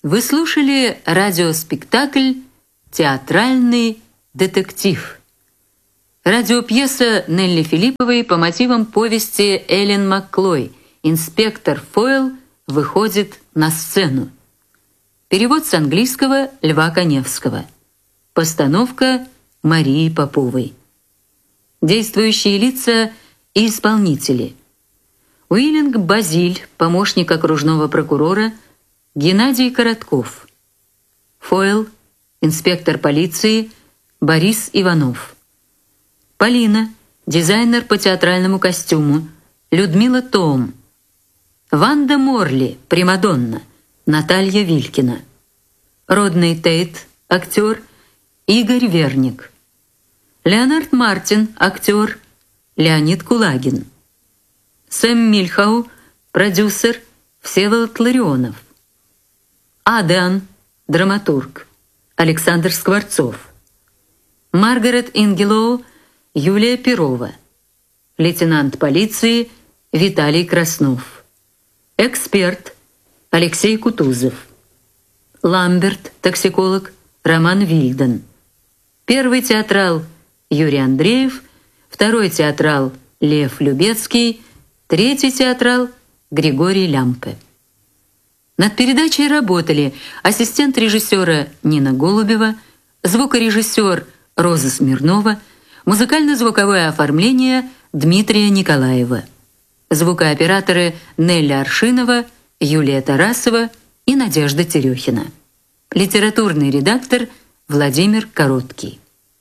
Вы слушали радиоспектакль «Театральный детектив». Радиопьеса Нелли Филипповой по мотивам повести Эллен Макклой «Инспектор Фойл выходит на сцену». Перевод с английского Льва Коневского. Постановка Марии Поповой. Действующие лица и исполнители. Уиллинг Базиль, помощник окружного прокурора, Геннадий Коротков. Фойл, инспектор полиции, Борис Иванов. Полина, дизайнер по театральному костюму, Людмила Том. Ванда Морли, примадонна, Наталья Вилькина. Родный Тейт, актер, Игорь Верник. Леонард Мартин, актер, Леонид Кулагин. Сэм Мильхау, продюсер, Всеволод Ларионов. Адриан, драматург, Александр Скворцов. Маргарет Ингелоу, Юлия Перова. Лейтенант полиции Виталий Краснов. Эксперт Алексей Кутузов. Ламберт, токсиколог, Роман Вильден. Первый театрал Юрий Андреев, второй театрал Лев Любецкий, третий театрал Григорий Лямпе. Над передачей работали ассистент режиссера Нина Голубева, звукорежиссер Роза Смирнова, музыкально-звуковое оформление Дмитрия Николаева, звукооператоры Нелли Аршинова, Юлия Тарасова и Надежда Терехина. Литературный редактор Владимир Короткий.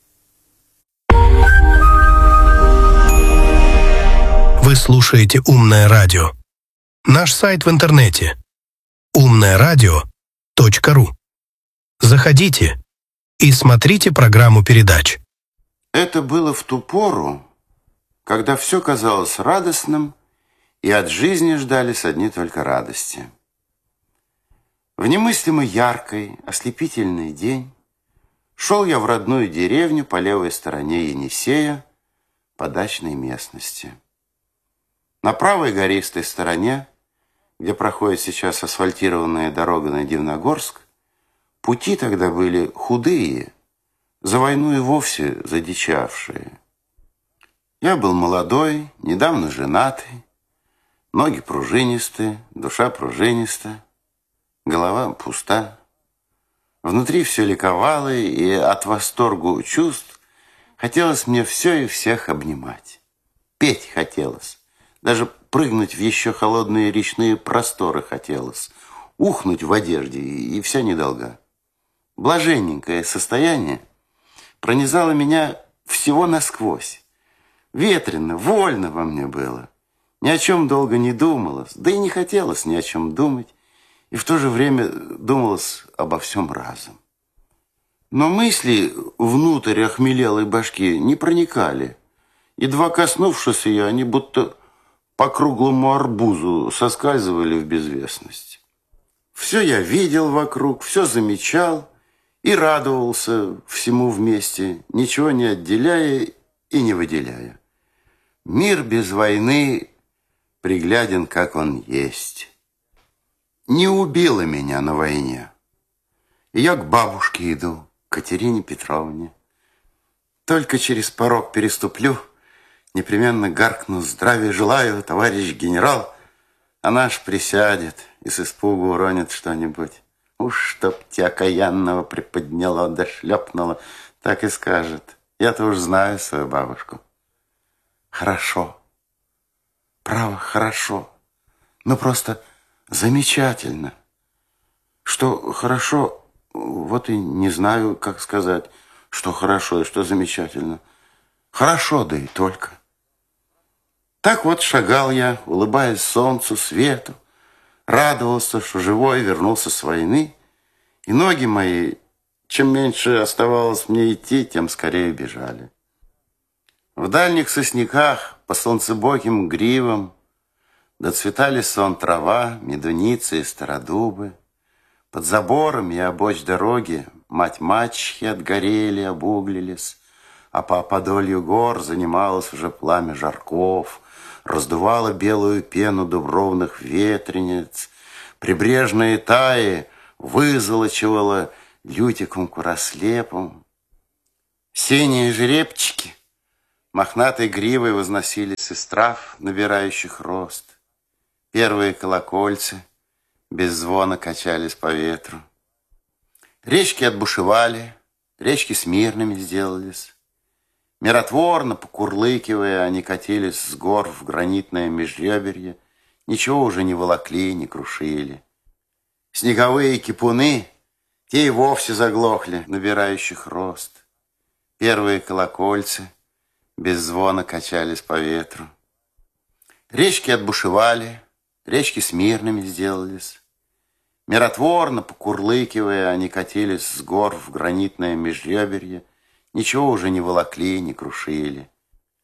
Вы слушаете «Умное радио». Наш сайт в интернете умное-радио.ру. Заходите и смотрите программу передач. Это было в ту пору, когда все казалось радостным, и от жизни ждались одни только радости. В немыслимо яркий, ослепительный день шел я в родную деревню по левой стороне Енисея, по дачной местности. На правой гористой стороне, где проходит сейчас асфальтированная дорога на Дивногорск, пути тогда были худые, за войну и вовсе задичавшие. Я был молодой, недавно женатый, ноги пружинистые, душа пружинистая, голова пуста. Внутри все ликовало, и от восторгу чувств хотелось мне все и всех обнимать. Петь хотелось, даже прыгнуть в еще холодные речные просторы хотелось, ухнуть в одежде, и вся недолга. Блаженненькое состояние пронизало меня всего насквозь. Ветрено, вольно во мне было. Ни о чем долго не думалось, да и не хотелось ни о чем думать, и в то же время думалось обо всем разом. Но мысли внутрь охмелелой башки не проникали. Едва коснувшись ее, они будто по круглому арбузу соскальзывали в безвестность. Все я видел вокруг, все замечал и радовался всему вместе, ничего не отделяя и не выделяя. Мир без войны пригляден, как он есть. Не убило меня на войне. И я к бабушке иду, к Катерине Петровне. Только через порог переступлю, непременно гаркну: здравия желаю, товарищ генерал. Она аж присядет и с испугу уронит что-нибудь. Уж чтоб тебя окаянного приподняло да шлепнуло, так и скажет. Я-то уж знаю свою бабушку. Хорошо. Право, хорошо. Ну, просто замечательно. Что хорошо, вот и не знаю, как сказать, что хорошо и что замечательно. Хорошо, да и только. Так вот шагал я, улыбаясь солнцу, свету, радовался, что живой вернулся с войны, и ноги мои, чем меньше оставалось мне идти, тем скорее бежали. В дальних сосняках по солнцебоким гривам доцветали сон трава, медуницы и стародубы. Под забором и обочь дороги мать-мачехи отгорели, обуглились, а по подолью гор занималось уже пламя жарков, раздувало белую пену дубровных ветрениц. Прибрежные таи вызолочивало лютиком курослепом. Синие жеребчики мохнатой гривой возносились из трав, набирающих рост. Первые колокольцы без звона качались по ветру. Речки отбушевали, речки смирными сделались. Миротворно, покурлыкивая, они катились с гор в гранитное межреберье, ничего уже не волокли, не крушили. Снеговые кипуны, те и вовсе заглохли, набирающих рост. Первые колокольцы без звона качались по ветру. Речки отбушевали, речки смирными сделались. Миротворно, покурлыкивая, они катились с гор в гранитное межреберье, ничего уже не волокли, не крушили.